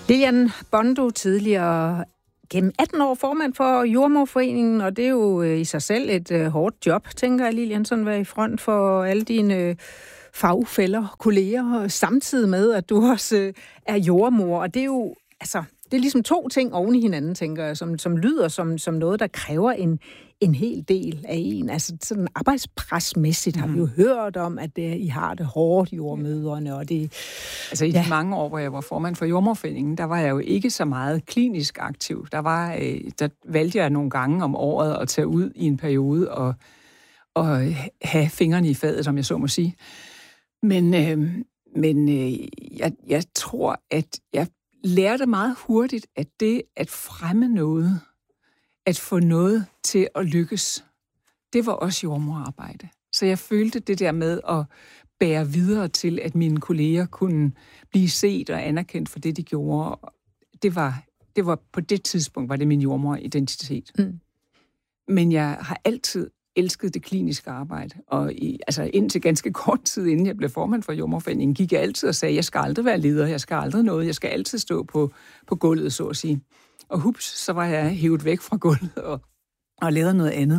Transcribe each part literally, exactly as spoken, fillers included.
Lilian Bondo, tidligere gennem atten år formand for Jordemoderforeningen, og det er jo i sig selv et uh, hårdt job, tænker jeg, Lilian, sådan være i front for alle dine uh, fagfæller, kolleger, samtidig med, at du også uh, er jordemoder. Og det er jo, altså, det er ligesom to ting oven i hinanden, tænker jeg, som, som lyder som, som noget, der kræver en, en hel del af en. Altså sådan arbejdspresmæssigt har vi jo hørt om, at det, I har det hårdt, jordemødrene, og det... Altså i de ja. mange år, hvor jeg var formand for Jordemoderforeningen, der var jeg jo ikke så meget klinisk aktiv. Der, var, øh, der valgte jeg nogle gange om året at tage ud i en periode og, og have fingrene i fadet, som jeg så må sige. Men, øh, men øh, jeg, jeg tror, at jeg lærte meget hurtigt, at det at fremme noget, at få noget til at lykkes, det var også jordemoderarbejde. Så jeg følte det der med at bære videre til, at mine kolleger kunne blive set og anerkendt for det, de gjorde. Det var, det var på det tidspunkt, var det min jordemoderidentitet. Mm. Men jeg har altid elsket det kliniske arbejde, og i, altså indtil ganske kort tid, inden jeg blev formand for Jordemoderforeningen, gik jeg altid og sagde, jeg skal aldrig være leder, jeg skal aldrig noget, jeg skal altid stå på, på gulvet, så at sige. Og hups, så var jeg hævet væk fra gulvet og, og lavede noget andet.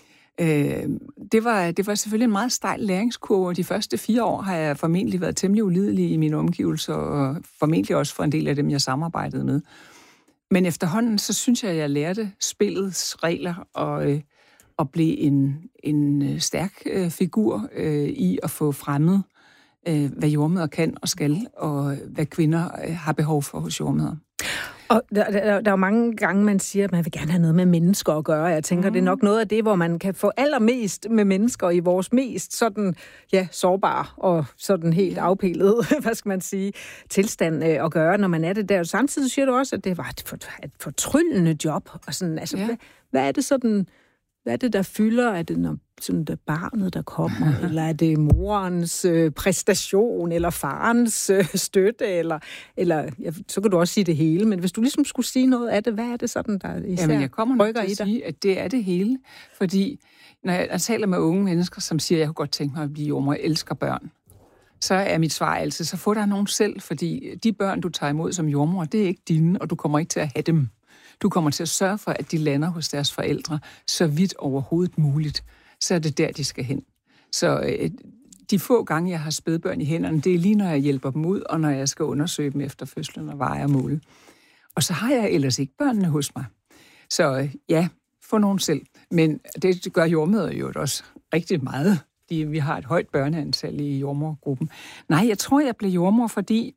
Øh, det, var, det var selvfølgelig en meget stejl læringskurve, og de første fire år har jeg formentlig været temmelig ulidelig i mine omgivelser, og formentlig også for en del af dem, jeg samarbejdede med. Men efterhånden, så synes jeg, at jeg lærte spillets regler, og øh, at blive en, en stærk øh, figur øh, i at få fremmet, øh, hvad jordemødre kan og skal, og hvad kvinder øh, har behov for hos jordemødre. Og der, der, der er jo mange gange, man siger, at man vil gerne have noget med mennesker at gøre. Jeg tænker, mm. det er nok noget af det, hvor man kan få allermest med mennesker i vores mest sådan, ja, sårbare og sådan helt ja. afpillede, hvad skal man sige, tilstand øh, at gøre, når man er det der. Og samtidig siger du også, at det var et, for, et fortryllende job. Og sådan, altså, ja. hvad, hvad er det sådan... Hvad er det, der fylder? Er det når, sådan, der barnet, der kommer? Eller er det morens øh, præstation? Eller farens øh, støtte? Eller, eller ja, så kan du også sige det hele. Men hvis du ligesom skulle sige noget af det, hvad er det sådan, der især Jamen, jeg kommer nok til at sige, at det er det hele. Fordi når jeg, jeg taler med unge mennesker, som siger, at jeg kunne godt tænke mig at blive jordemoder, jeg elsker børn, så er mit svar altid, så få dig nogen selv. Fordi de børn, du tager imod som jordemoder, det er ikke dine, og du kommer ikke til at have dem. Du kommer til at sørge for, at de lander hos deres forældre så vidt overhovedet muligt. Så er det der, de skal hen. Så øh, de få gange, jeg har spædbørn i hænderne, det er lige, når jeg hjælper dem ud, og når jeg skal undersøge dem efter fødslen og veje og måle. Og så har jeg ellers ikke børnene hos mig. Så øh, ja, få nogen selv. Men det gør jordemødre jo også rigtig meget. De, vi har et højt børneantal i jordemodergruppen. Nej, jeg tror, jeg blev jordemoder, fordi...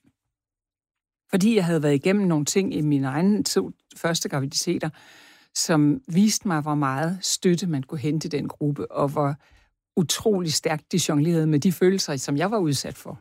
Fordi jeg havde været igennem nogle ting i mine egne to første graviditeter, som viste mig, hvor meget støtte man kunne hente i den gruppe, og hvor utrolig stærkt de jonglerede med de følelser, som jeg var udsat for.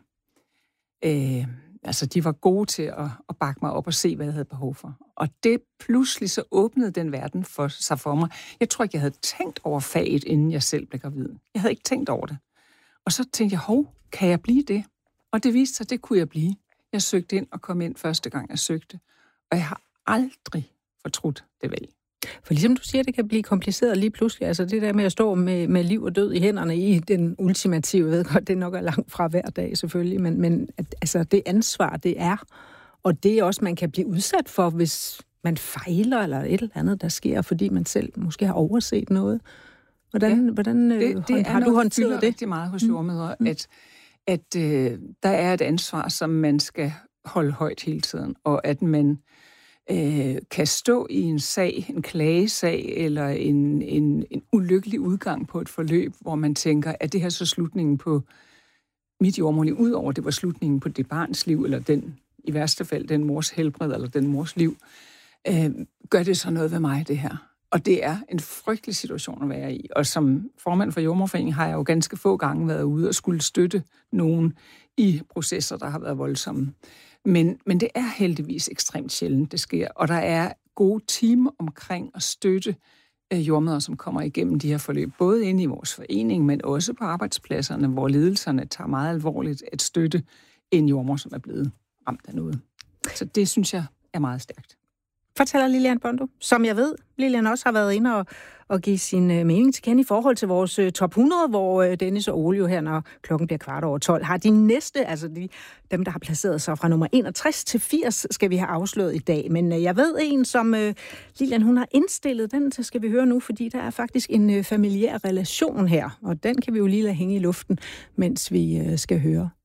Øh, altså, de var gode til at, at bakke mig op og se, hvad jeg havde behov for. Og det pludselig så åbnede den verden for sig for mig. Jeg tror ikke, jeg havde tænkt over faget, inden jeg selv blev gravid. Jeg havde ikke tænkt over det. Og så tænkte jeg, hov, kan jeg blive det? Og det viste sig, at det kunne jeg blive. Jeg søgte ind og kom ind første gang, jeg søgte. Og jeg har aldrig fortrudt det valg. For ligesom du siger, det kan blive kompliceret lige pludselig. Altså det der med at stå med, med liv og død i hænderne i den ultimative, ved godt, det nok er langt fra hver dag selvfølgelig, men, men at, altså det ansvar, det er, og det er også, man kan blive udsat for, hvis man fejler eller et eller andet, der sker, fordi man selv måske har overset noget. Hvordan, ja, hvordan det, det har du håndteret det? Det er rigtig meget hos jordemødre, mm. at at øh, der er et ansvar, som man skal holde højt hele tiden, og at man øh, kan stå i en sag, en klagesag, eller en, en, en ulykkelig udgang på et forløb, hvor man tænker, at det her så slutningen på mit jordemoderliv, udover det var slutningen på det barns liv, eller den, i værste fald den mors helbred, eller den mors liv, øh, gør det så noget ved mig, det her? Og det er en frygtelig situation at være i. Og som formand for Jordemoderforeningen har jeg jo ganske få gange været ude og skulle støtte nogen i processer, der har været voldsomme. Men, men det er heldigvis ekstremt sjældent, det sker. Og der er gode team omkring at støtte øh, jordemødre, som kommer igennem de her forløb. Både inde i vores forening, men også på arbejdspladserne, hvor ledelserne tager meget alvorligt at støtte en jordemoder, som er blevet ramt af noget. Så det synes jeg er meget stærkt. Fortæller Lilian Bondo, som jeg ved, Lilian også har været inde og, og give sin uh, mening til kende i forhold til vores uh, top hundrede, hvor uh, Dennis og Ole jo her, når klokken bliver kvart over tolv, har de næste, altså de, dem, der har placeret sig fra nummer enogtres til firs, skal vi have afslået i dag. Men uh, jeg ved en, som uh, Lilian, hun har indstillet, den så skal vi høre nu, fordi der er faktisk en uh, familiær relation her, og den kan vi jo lige lade hænge i luften, mens vi uh, skal høre